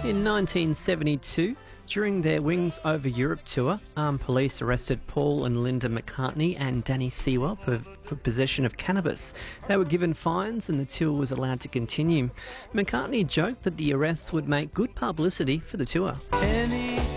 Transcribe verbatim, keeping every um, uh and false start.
In nineteen seventy-two, during their Wings Over Europe tour, armed police arrested Paul and Linda McCartney and Danny Sewell for, for possession of cannabis. They were given fines and the tour was allowed to continue. McCartney joked that the arrests would make good publicity for the tour.